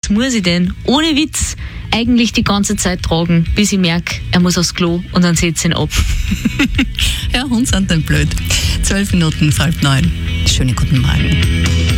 muss ich den, ohne Witz, eigentlich die ganze Zeit tragen, bis ich merke, er muss aufs Klo und dann setze ich ihn ab. Ja, Hunde sind dann blöd. 12 Minuten, 8:30. Schönen guten Morgen.